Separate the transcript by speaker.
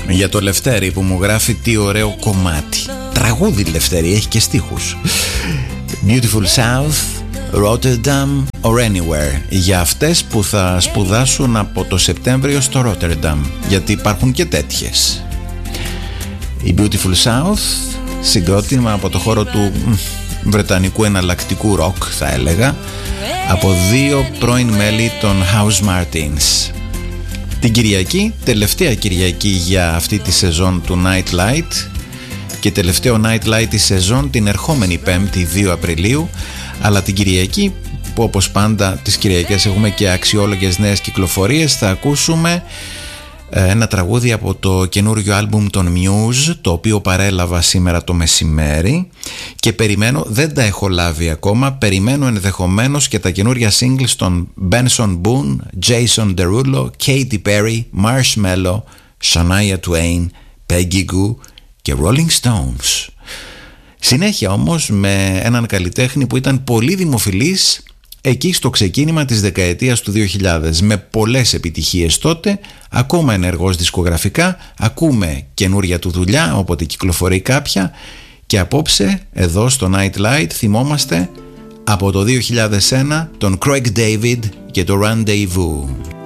Speaker 1: Για το Λευτέρη που μου γράφει τι ωραίο κομμάτι. Τραγούδι Λευτέρη, έχει και στίχους. Beautiful South, Rotterdam or Anywhere. Για αυτές που θα σπουδάσουν από το Σεπτέμβριο στο Ρότερνταμ, γιατί υπάρχουν και τέτοιες. Η Beautiful South, συγκρότημα από το χώρο του βρετανικού εναλλακτικού ροκ, θα έλεγα, από δύο πρώην μέλη των House Martins. Την Κυριακή, τελευταία Κυριακή για αυτή τη σεζόν του Night Light και τελευταίο Night Light τη σεζόν την ερχόμενη Πέμπτη 2 Απριλίου, αλλά την Κυριακή που όπως πάντα τις Κυριακές έχουμε και αξιόλογες νέες κυκλοφορίες, θα ακούσουμε ένα τραγούδι από το καινούριο άλμπουμ των Muse, το οποίο παρέλαβα σήμερα το μεσημέρι και περιμένω, δεν τα έχω λάβει ακόμα, περιμένω ενδεχομένως και τα καινούρια singles των Benson Boone, Jason Derulo, Katy Perry, Marshmello, Shania Twain, Peggy Gou και Rolling Stones. Συνέχεια όμως με έναν καλλιτέχνη που ήταν πολύ δημοφιλής εκεί στο ξεκίνημα της δεκαετίας του 2000, με πολλές επιτυχίες τότε, ακόμα ενεργός δισκογραφικά, ακούμε καινούρια του δουλειά όποτε κυκλοφορεί κάποια, και απόψε εδώ στο Night Light θυμόμαστε από το 2001 τον Craig David και το Rendezvous.